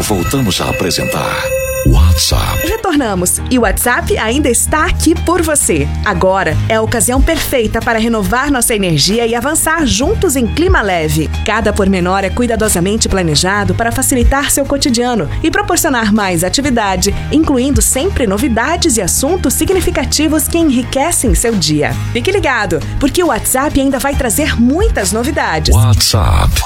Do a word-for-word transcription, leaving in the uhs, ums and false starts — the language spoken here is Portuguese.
voltamos a apresentar WhatsApp. Retornamos e o WhatsApp ainda está aqui por você. Agora é a ocasião perfeita para renovar nossa energia e avançar juntos em clima leve. Cada pormenor é cuidadosamente planejado para facilitar seu cotidiano e proporcionar mais atividade, incluindo sempre novidades e assuntos significativos que enriquecem seu dia. Fique ligado, porque o WhatsApp ainda vai trazer muitas novidades. WhatsApp.